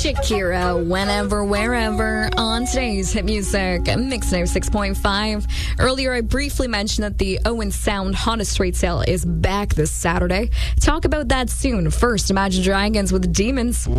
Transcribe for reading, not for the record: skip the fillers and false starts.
Shakira, whenever, wherever, on today's Hit Music Mix 96.5. Earlier, I briefly mentioned that the Owen Sound Honda Street Sale is back this Saturday. Talk about that soon. First, Imagine Dragons with Demons.